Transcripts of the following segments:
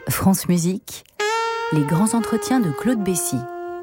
France Musique, les grands entretiens de Claude Bessy.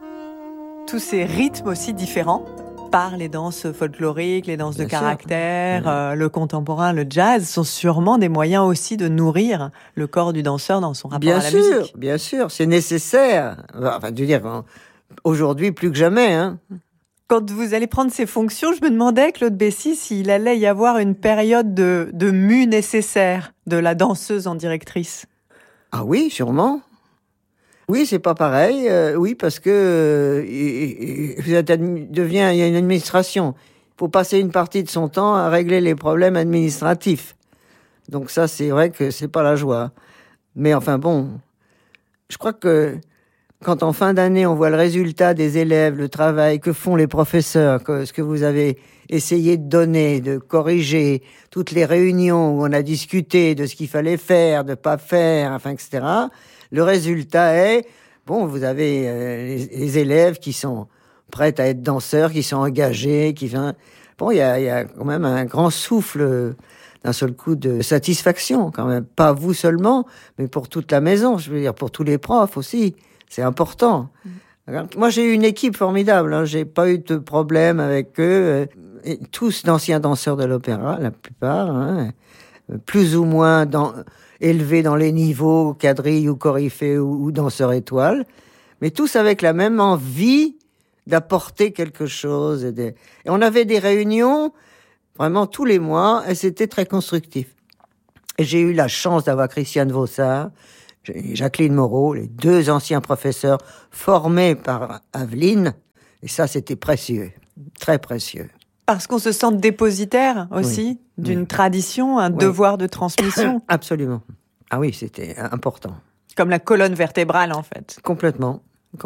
Tous ces rythmes aussi différents par les danses folkloriques, les danses de caractère, le contemporain, le jazz, sont sûrement des moyens aussi de nourrir le corps du danseur dans son rapport à la musique. Bien sûr, c'est nécessaire. Enfin, je veux dire, aujourd'hui plus que jamais. Quand vous allez prendre ces fonctions, je me demandais, Claude Bessy, s'il allait y avoir une période de mue nécessaire de la danseuse en directrice. Ah oui, sûrement. Oui, c'est pas pareil. Oui, parce que il y a une administration. Il faut passer une partie de son temps à régler les problèmes administratifs. Donc ça, c'est vrai que c'est pas la joie. Mais enfin bon, je crois que quand en fin d'année, on voit le résultat des élèves, le travail que font les professeurs, ce que vous avez essayé de donner, de corriger, toutes les réunions où on a discuté de ce qu'il fallait faire, de pas faire, enfin, etc. Le résultat est, bon, vous avez les élèves qui sont prêts à être danseurs, qui sont engagés, bon, il y a quand même un grand souffle d'un seul coup de satisfaction, quand même. Pas vous seulement, mais pour toute la maison, je veux dire, pour tous les profs aussi. C'est important. Moi, j'ai eu une équipe formidable. J'ai pas eu de problème avec eux. Et tous d'anciens danseurs de l'opéra, la plupart. Plus ou moins élevés dans les niveaux, quadrilles ou coryphées ou danseurs étoiles. Mais tous avec la même envie d'apporter quelque chose. Et on avait des réunions vraiment tous les mois et c'était très constructif. Et j'ai eu la chance d'avoir Christiane Vaussard, Jacqueline Moreau, les deux anciens professeurs formés par Aveline. Et ça, c'était précieux, très précieux. Parce qu'on se sent dépositaire aussi d'une tradition, un devoir de transmission. Absolument. Ah oui, c'était important. Comme la colonne vertébrale, en fait. Complètement.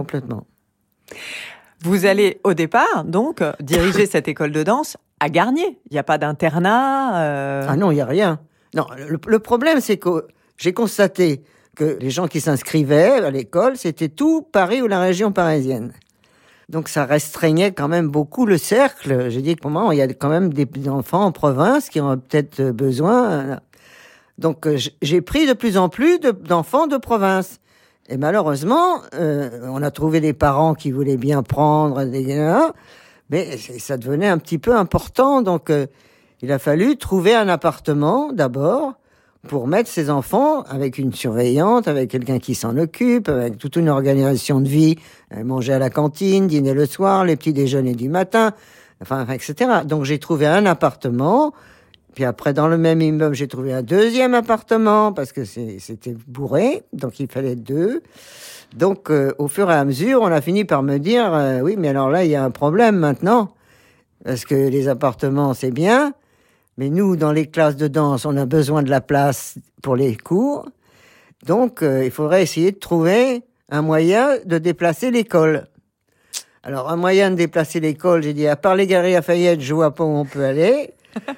Vous allez, au départ, donc, diriger cette école de danse à Garnier. Il n'y a pas d'internat. Ah non, il n'y a rien. Non, le problème, c'est que j'ai constaté que les gens qui s'inscrivaient à l'école, c'était tout Paris ou la région parisienne. Donc ça restreignait quand même beaucoup le cercle. J'ai dit que pour moi, il y a quand même des enfants en province qui ont peut-être besoin. Donc j'ai pris de plus en plus d'enfants de province. Et malheureusement, on a trouvé des parents qui voulaient bien prendre, mais ça devenait un petit peu important. Donc il a fallu trouver un appartement d'abord, pour mettre ses enfants avec une surveillante, avec quelqu'un qui s'en occupe, avec toute une organisation de vie, manger à la cantine, dîner le soir, les petits déjeuners du matin, enfin, etc. Donc j'ai trouvé un appartement, puis après dans le même immeuble j'ai trouvé un deuxième appartement parce que c'était bourré, donc il fallait deux. Donc au fur et à mesure, on a fini par me dire oui, mais alors là il y a un problème maintenant parce que les appartements c'est bien. Mais nous, dans les classes de danse, on a besoin de la place pour les cours. Donc, il faudrait essayer de trouver un moyen de déplacer l'école. Alors, un moyen de déplacer l'école, j'ai dit, à part les Galeries Lafayette, je vois pas où on peut aller.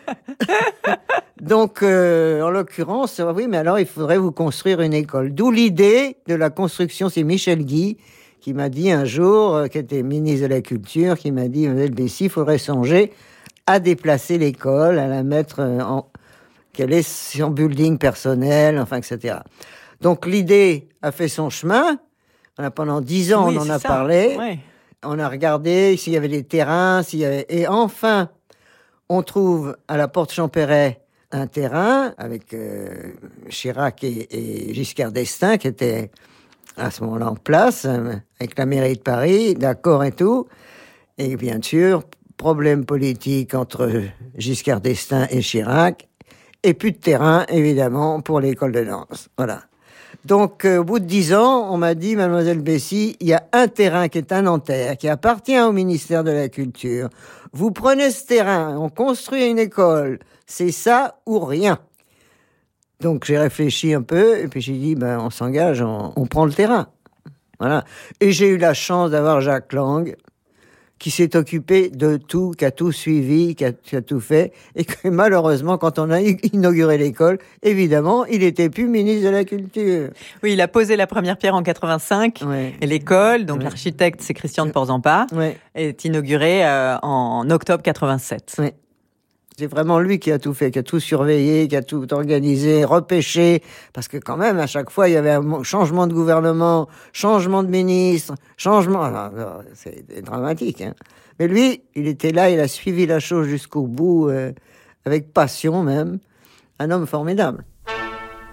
Donc, en l'occurrence, oui, mais alors, il faudrait vous construire une école. D'où l'idée de la construction, c'est Michel Guy qui m'a dit un jour, qui était ministre de la Culture, qui m'a dit, Mademoiselle Bessy, il faudrait songer à déplacer l'école, à la mettre qu'elle ait son building personnel, enfin, etc. Donc, l'idée a fait son chemin. Pendant 10 ans, on en a parlé. Oui. On a regardé s'il y avait des terrains, et enfin, on trouve à la Porte Champéret un terrain avec Chirac et Giscard d'Estaing qui étaient à ce moment-là en place, avec la mairie de Paris, d'accord et tout. Et bien sûr, problème politique entre Giscard d'Estaing et Chirac, et plus de terrain, évidemment, pour l'école de danse. Voilà. Donc, au bout de 10 ans, on m'a dit, Mademoiselle Bessy, il y a un terrain qui est à Nanterre, qui appartient au ministère de la Culture. Vous prenez ce terrain, on construit une école, c'est ça ou rien. Donc, j'ai réfléchi un peu, et puis j'ai dit, on s'engage, on prend le terrain. Voilà. Et j'ai eu la chance d'avoir Jacques Lang, qui s'est occupé de tout, qui a tout suivi, qui a tout fait, et que malheureusement, quand on a inauguré l'école, évidemment, il était plus ministre de la Culture. Oui, il a posé la première pierre en 85, et l'école, donc l'architecte, c'est Christian de Porzampar, est inaugurée en octobre 87. Oui. C'est vraiment lui qui a tout fait, qui a tout surveillé, qui a tout organisé, repêché. Parce que quand même, à chaque fois, il y avait un changement de gouvernement, changement de ministre, changement... Alors, c'est dramatique, hein. Mais lui, il était là, il a suivi la chose jusqu'au bout, avec passion même. Un homme formidable.